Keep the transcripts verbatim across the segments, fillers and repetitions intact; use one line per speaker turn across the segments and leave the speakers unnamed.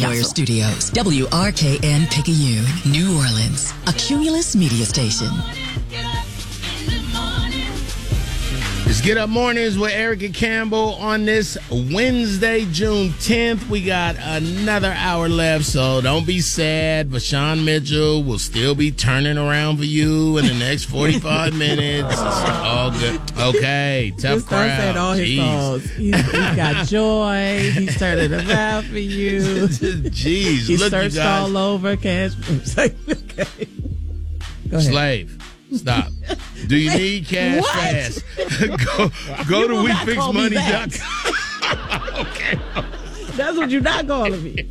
Boyer Studios, W R K N Picayune, New Orleans, a Cumulus media station.
It's Get Up Mornings with Erica Campbell on this Wednesday, June tenth. We got another hour left, so don't be sad. Vashawn Mitchell will still be turning around for you in the next forty-five minutes. It's all good. Okay, tough
Just
crowd.
Don't say it all his songs. He's, he's got joy. He's turning around for you.
Jeez,
He
look,
searched
you guys.
all over. Cash. Okay. Go ahead.
Slave. Stop. Do you need cash
What?
fast? go go
You
to
will
we
not
fix
call me
money
back.
dot com. Okay.
That's what you're not calling me.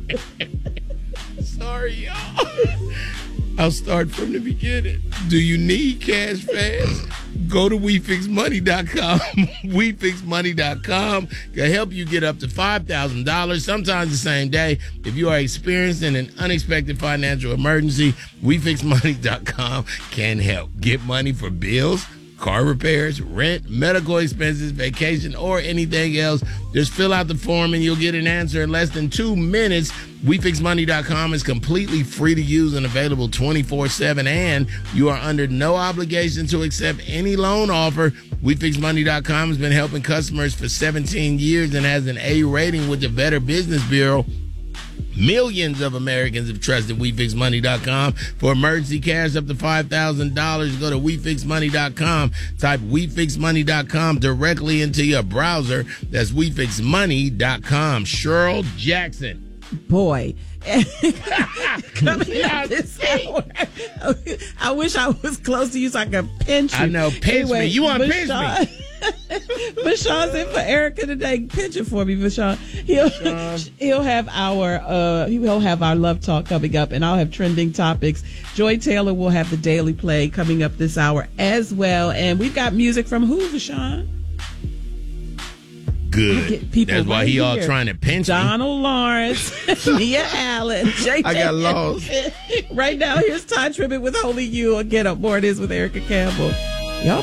Sorry, y'all. I'll start from the beginning. Do you need cash fast? Go to we fix money dot com. we fix money dot com can help you get up to five thousand dollars, sometimes the same day. If you are experiencing an unexpected financial emergency, we fix money dot com can help. Get money for bills, car repairs, rent, medical expenses, vacation, or anything else. Just fill out the form and you'll get an answer in less than two minutes. we fix money dot com is completely free to use and available twenty-four seven, and you are under no obligation to accept any loan offer. we fix money dot com has been helping customers for seventeen years and has an A rating with the Better Business Bureau. Millions of Americans have trusted we fix money dot com for emergency cash up to five thousand dollars. Go to we fix money dot com. Type we fix money dot com directly into your browser. That's we fix money dot com. Cheryl Jackson.
Boy. Coming out this hour. I wish I was close to you so I could pinch you.
I know. Pinch
anyway,
me. You want to pinch
Vashawn,
me?
Vashawn's in for Erica today. Pinch it for me, Vashawn. He'll, he'll have our uh, he'll have our love talk coming up, and I'll have trending topics. Joy Taylor will have the Daily Play coming up this hour as well, and we've got music from who, Vashawn?
Good. That's why
right
he all
here.
trying to pinch
Donald Lawrence, Nia Allen, Jay
I got lost.
Right now, here's Todd Tribbett with Only You on Get Up Mornings with Erica Campbell.